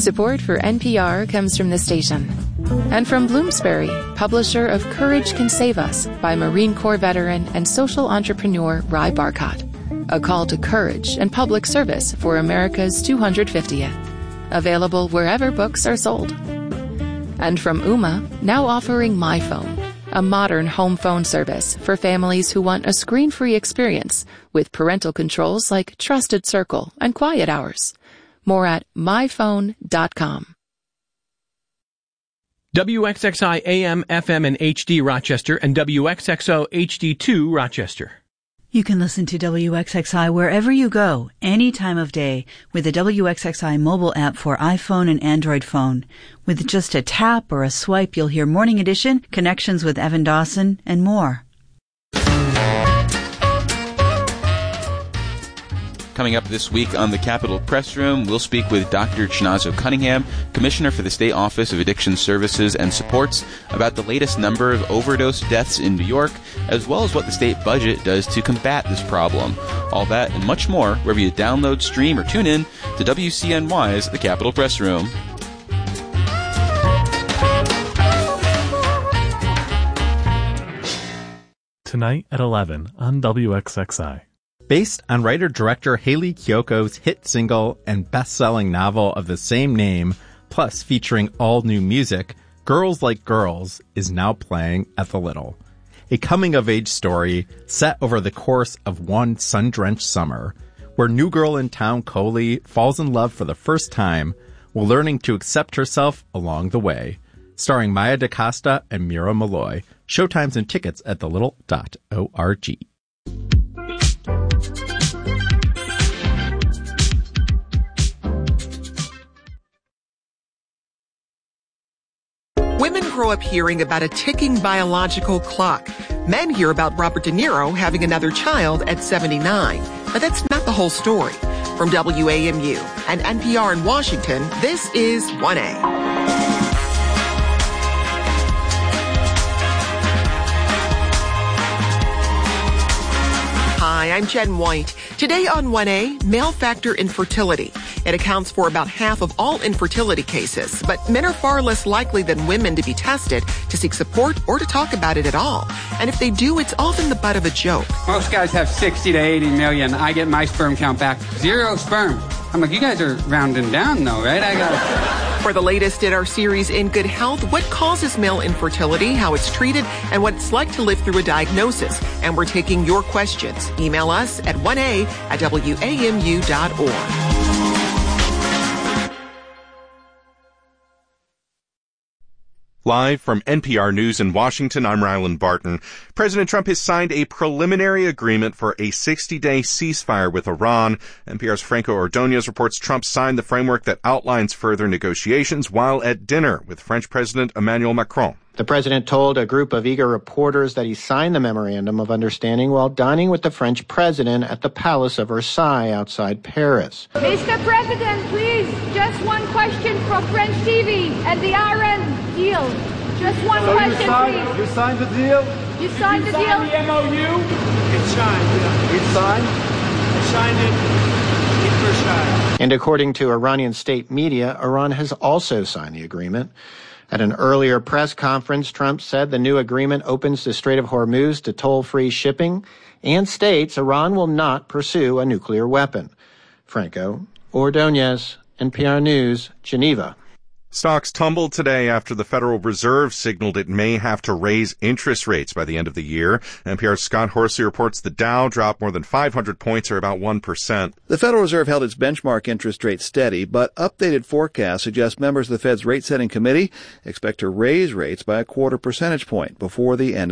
Support for NPR comes from the station. And from Bloomsbury, publisher of Courage Can Save Us by Marine Corps veteran and social entrepreneur Ry Barcott. A call to courage and public service for America's 250th. Available wherever books are sold. And from Ooma, now offering MyPhone, a modern home phone service for families who want a screen-free experience with parental controls like Trusted Circle and Quiet Hours. More at myphone.com. WXXI AM, FM, and HD Rochester and WXXO HD2 Rochester. You can listen to WXXI wherever you go, any time of day, with the WXXI mobile app for iPhone and Android phone. With just a tap or a swipe, you'll hear Morning Edition, Connections with Evan Dawson, and more. Coming up this week on the Capitol Press Room, we'll speak with Dr. Chinazo Cunningham, Commissioner for the State Office of Addiction Services and Supports, about the latest number of overdose deaths in New York, as well as what the state budget does to combat this problem. All that and much more wherever you download, stream, or tune in to WCNY's The Capitol Press Room. Tonight at 11 on WXXI. Based on writer-director Hayley Kiyoko's hit single and best-selling novel of the same name, plus featuring all-new music, Girls Like Girls is now playing at the Little. A coming-of-age story set over the course of one sun-drenched summer, where new girl in town Coley falls in love for the first time while learning to accept herself along the way. Starring Maya DaCosta and Mira Malloy. Showtimes and tickets at thelittle.org. Women grow up hearing about a ticking biological clock. Men hear about Robert De Niro having another child at 79. But that's not the whole story. From WAMU and NPR in Washington, this is 1A. Hi, I'm Jen White. Today on 1A, male factor infertility. It accounts for about half of all infertility cases, but men are far less likely than women to be tested, to seek support, or to talk about it at all. And if they do, it's often the butt of a joke. Most guys have 60 to 80 million. I get my sperm count back. 0 sperm. I'm like, you guys are rounding down though, right? For the latest in our series In Good Health, what causes male infertility, how it's treated, and what it's like to live through a diagnosis. And we're taking your questions. Email us at 1a@wamu.org. Live from NPR News in Washington, I'm Ryland Barton. President Trump has signed a preliminary agreement for a 60-day ceasefire with Iran. NPR's Franco Ordonez reports Trump signed the framework that outlines further negotiations while at dinner with French President Emmanuel Macron. The president told a group of eager reporters that he signed the memorandum of understanding while dining with the French president at the Palace of Versailles outside Paris. Mr. President, please, just one question for French TV and the RN deal. Just one question, please. You signed the deal? You signed the deal? The MOU? It's signed, yeah. It's signed? I signed it in Versailles. And according to Iranian state media, Iran has also signed the agreement. At an earlier press conference, Trump said the new agreement opens the Strait of Hormuz to toll-free shipping and states Iran will not pursue a nuclear weapon. Franco Ordonez, NPR News, Geneva. Stocks tumbled today after the Federal Reserve signaled it may have to raise interest rates by the end of the year. NPR's Scott Horsley reports the Dow dropped more than 500 points, or about 1%. The Federal Reserve held its benchmark interest rate steady, but updated forecasts suggest members of the Fed's rate-setting committee expect to raise rates by a 0.25 percentage point before the end